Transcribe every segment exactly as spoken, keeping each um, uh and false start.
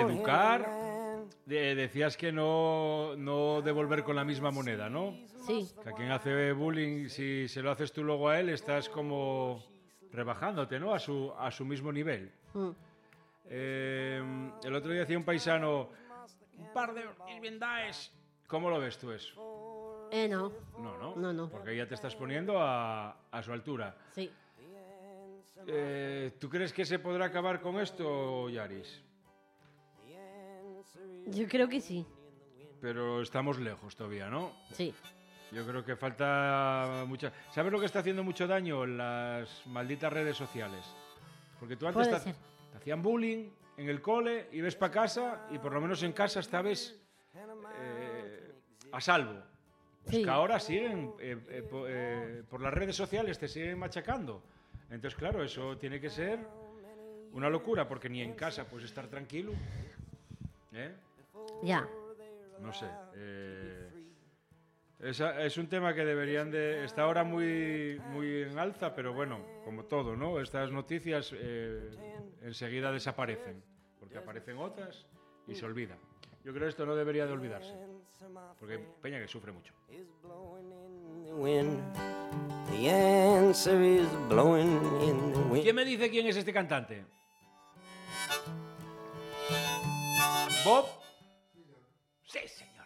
educar, de, decías que no, no devolver con la misma moneda, ¿no? Sí. Que a quien hace bullying, si se lo haces tú luego a él, estás como rebajándote, ¿no? A su, a su mismo nivel. Mm. Eh, el otro día decía un paisano, un par de isbiendaes. ¿Cómo lo ves tú eso? Eh, no. No, no. No, no. Porque ya te estás poniendo a, a su altura. Sí. Eh, ¿Tú crees que se podrá acabar con esto, Yaris? Yo creo que sí. Pero estamos lejos todavía, ¿no? Sí. Yo creo que falta mucha... ¿Sabes lo que está haciendo mucho daño? Las malditas redes sociales. Porque tú antes Puede te, ser. te hacían bullying en el cole y ves para casa y por lo menos en casa estabas eh, a salvo. Pues Sí. que ahora siguen, eh, eh, po- eh, por las redes sociales te siguen machacando. Entonces, claro, eso tiene que ser una locura, porque ni en casa puedes estar tranquilo. ¿Eh? Ya. No sé. Eh, es, es un tema que deberían de... Está ahora muy, muy en alza, pero bueno, como todo, ¿no? Estas noticias eh, enseguida desaparecen, porque aparecen otras y se olvida. Yo creo que esto no debería de olvidarse, porque Peña que sufre mucho. ¿Quién me dice quién es este cantante? ¿Bob? Sí, señor.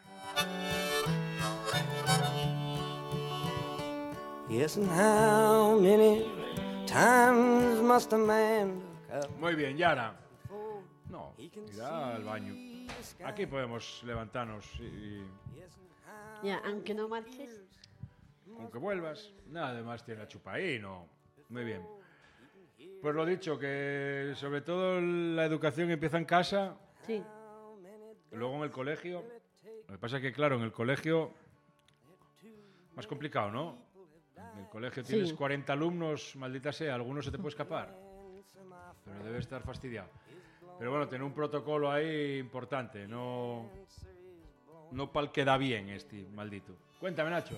Yes, and how many times must a man look up? Muy bien, Yara. No, irá al baño. Aquí podemos levantarnos y, y Ya, aunque no marches. aunque vuelvas, nada más tiene la chupa ahí, ¿no? Muy bien. Pues lo dicho, que sobre todo la educación empieza en casa, Sí. luego en el colegio. Lo que pasa es que, claro, en el colegio más complicado, ¿no? En el colegio Sí. tienes cuarenta alumnos, maldita sea, alguno se te puede escapar. Pero debe estar fastidiado. Pero bueno, tener un protocolo ahí importante, no, no pa'l que da bien este maldito. Cuéntame, Nacho.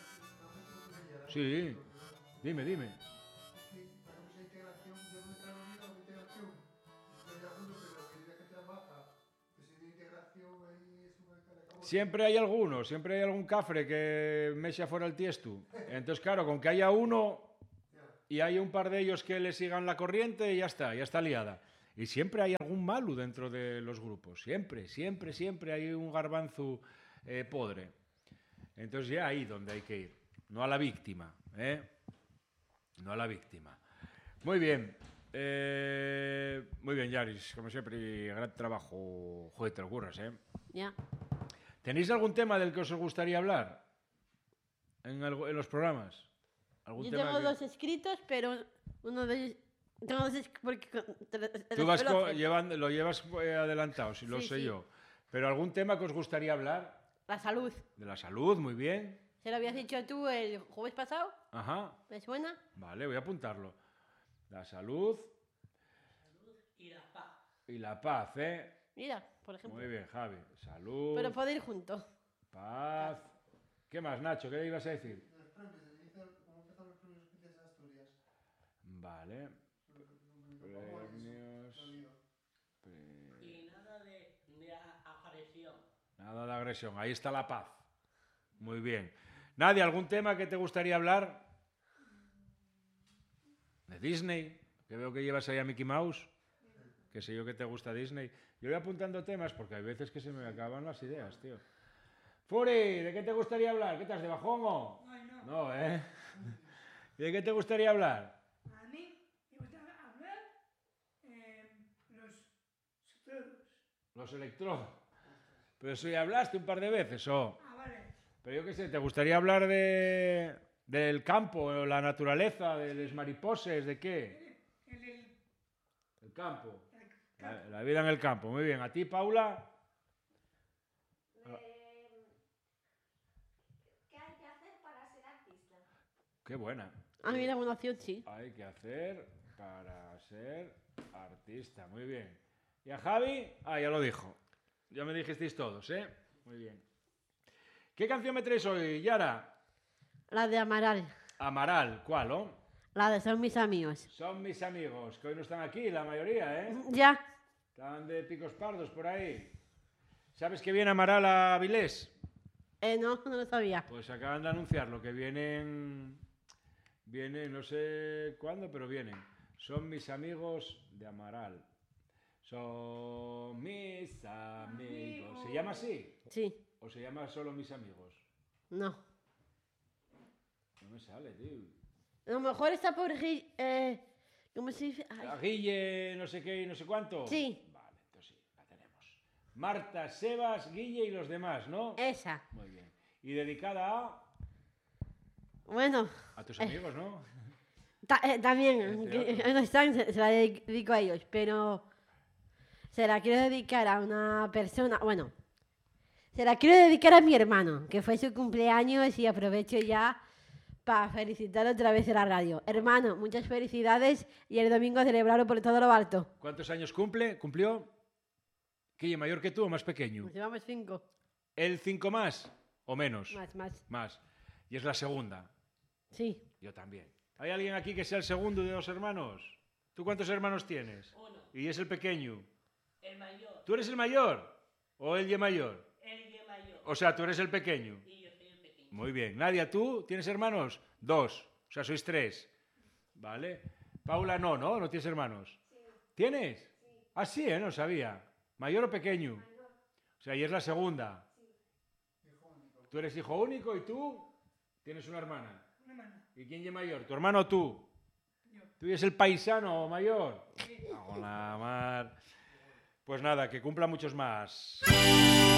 Sí, dime, dime. Siempre hay alguno, siempre hay algún cafre que me echa fuera el tiesto. Entonces, claro, con que haya uno y haya un par de ellos que le sigan la corriente, ya está, ya está liada. Y siempre hay algún malo dentro de los grupos. Siempre, siempre, siempre hay un garbanzo eh, podre. Entonces ya ahí donde hay que ir. No a la víctima, ¿eh? No a la víctima. Muy bien. Eh, muy bien, Yaris. Como siempre, gran trabajo. Joder, te lo curras, ¿eh? Ya. ¿Tenéis algún tema del que os gustaría hablar en, algo, en los programas? ¿Algún Yo tema tengo que- dos escritos, pero uno de ellos... Tengo dos escritos porque... te- te- te- Tú vas te lo co- ofrezco. llevando- lo llevas eh, adelantado, si lo Sí, sé sí. yo. Pero algún tema que os gustaría hablar La salud. de la salud, muy bien. ¿Se lo habías dicho tú el jueves pasado? Ajá, ¿Me suena? vale, voy a apuntarlo. La salud Y la paz. y la paz, ¿eh? Mira, por ejemplo. Muy bien, Javi. Salud, Pero puede ir juntos. paz. ¿Qué más, Nacho? ¿Qué ibas a decir? Vale. Premios. Pre- Y nada de, de a- agresión. Nada de agresión. Ahí está la paz. Muy bien. Nadia, ¿algún tema que te gustaría hablar? ¿De Disney? Que veo que llevas ahí a Mickey Mouse. Que sé yo que te gusta Disney. Yo voy apuntando temas porque hay veces que se me acaban las ideas, tío. Furi, ¿de qué te gustaría hablar? ¿Qué estás, de bajón o...? Ay, no. No, ¿eh? ¿Y de qué te gustaría hablar? A mí me gusta hablar eh, los susurros. Los electrodos. Pero eso ya hablaste un par de veces, ¿o? Ah, vale. Pero yo qué sé, ¿te gustaría hablar de del campo, la naturaleza, de las mariposas, de qué? El, el, El campo. el La, la vida en el campo. Muy bien. ¿A ti, Paula? ¿Qué hay que hacer para ser artista? Qué buena. Ah, mira, una opción, sí. Hay que hacer para ser artista. Muy bien. ¿Y a Javi? Ah, ya lo dijo. Ya me dijisteis todos, ¿eh? Muy bien. ¿Qué canción me traes hoy, Yara? La de Amaral. Amaral. ¿Cuál, oh? La de Son mis amigos. Son mis amigos, que hoy no están aquí, la mayoría, ¿eh? Ya. Estaban de picos pardos por ahí. ¿Sabes que viene Amaral a Avilés? Eh, no, no lo sabía. Pues acaban de anunciarlo, que vienen... Vienen, no sé cuándo, pero vienen. Son mis amigos de Amaral. Son mis amigos. ¿Se llama así? Sí, ¿O se llama solo mis amigos? no. No me sale, tío. A lo mejor está por... Gui- Eh, ¿Cómo se dice? Ay, La Guille, no sé qué y no sé cuánto. Sí. Vale, entonces sí, la tenemos. Marta, Sebas, Guille y los demás, ¿no? esa. Muy bien. Y dedicada a... Bueno, A tus amigos, ¿no? ta- eh, también, Entre que- otros. no están, se, se la dedico a ellos, pero se la quiero dedicar a una persona, bueno, se la quiero dedicar a mi hermano, que fue su cumpleaños y aprovecho ya para felicitar otra vez en la radio. Hermano, muchas felicidades y el domingo celebrarlo por todo lo alto. ¿Cuántos años cumple? ¿Cumplió? Guille, ¿mayor que tú o más pequeño? Nos llevamos cinco, ¿El cinco más o menos? más, más. Más. Y es la segunda. Sí, Yo también. ¿Hay alguien aquí que sea el segundo de dos hermanos? ¿Tú cuántos hermanos tienes? Uno. Y es el pequeño. El mayor. ¿Tú eres el mayor? ¿O él y el mayor? El de mayor. O sea, tú eres el pequeño. Y yo soy el pequeño. Muy bien. Nadia, ¿tú tienes hermanos? Dos. O sea, sois tres. ¿Vale? Paula no, ¿no? ¿No tienes hermanos? ¿Tienes? Ah, sí, ¿eh? No sabía. ¿Mayor o pequeño? O sea, y es la segunda. Tú eres hijo único y tú tienes una hermana. Una hermana. ¿Y quién es mayor? ¿Tu hermano o tú? ¿Tú eres el paisano mayor? Cago en la mar. Pues nada, que cumpla muchos más.